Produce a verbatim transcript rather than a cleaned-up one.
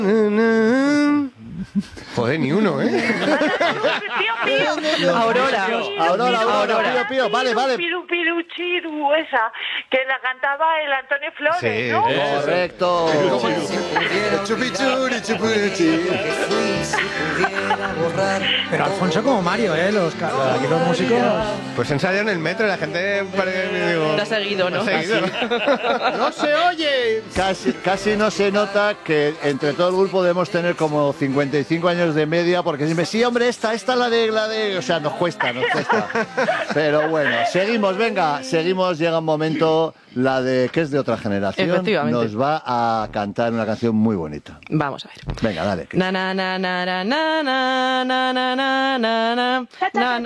Joder, ni uno, ¿eh? Pío, pío. Aurora. Aurora, Aurora, Aurora. Pío, Pío, vale, vale. Piru, piru, chiru, esa, que la cantaba el Antonio Flores, Sí, ¿no? Correcto. Chupichuri, chupichi. Pero Alfonso como Mario, ¿eh? Los, ca- aquí los músicos... Pues ensayo en el metro y la gente parece que digo... Te ha seguido, ¿no? Me ha seguido. ¡No se oye! Casi, casi no se nota que entre todo el grupo debemos tener como cincuenta y cinco años de media, porque siempre, sí, hombre, esta, esta es la de, la de... O sea, nos cuesta, nos cuesta. Pero bueno, seguimos, venga, seguimos, llega un momento, la de que es de otra generación, Efectivamente. nos va a cantar una canción muy bonita. Vamos a ver. Venga, dale. Na na na na na na na na na na na na.